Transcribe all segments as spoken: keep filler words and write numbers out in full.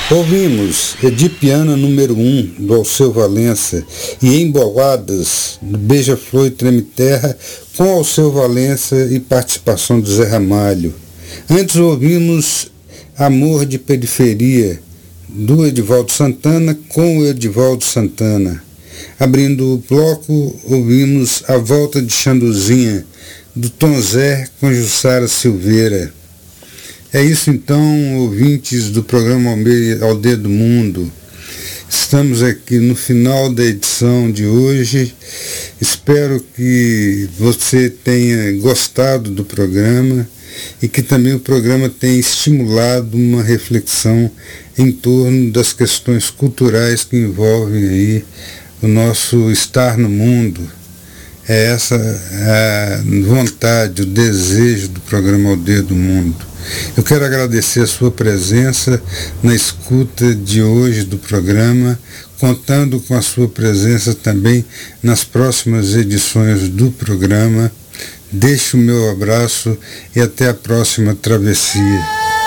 Ouvimos Edipiana número um, do Alceu Valença, e Emboladas, do Beija-Flor e Treme Terra, com Alceu Valença e participação do Zé Ramalho. Antes ouvimos Amor de Periferia, do Edivaldo Santana, com o Edivaldo Santana. Abrindo o bloco, ouvimos A Volta de Xanduzinha, do Tom Zé, com Jussara Silveira. É isso então, ouvintes do programa Aldeia do Mundo. Estamos aqui no final da edição de hoje. Espero que você tenha gostado do programa e que também o programa tenha estimulado uma reflexão em torno das questões culturais que envolvem aí o nosso estar no mundo. É essa a vontade, o desejo do programa Aldeia do Mundo. Eu quero agradecer a sua presença na escuta de hoje do programa, contando com a sua presença também nas próximas edições do programa. Deixo o meu abraço e até a próxima travessia.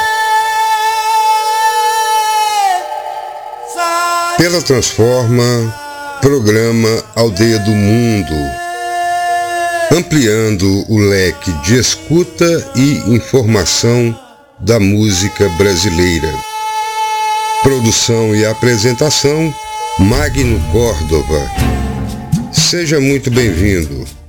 Pela Transforma, programa Aldeia do Mundo, ampliando o leque de escuta e informação da música brasileira. Produção e apresentação, Magno Córdova. Seja muito bem-vindo.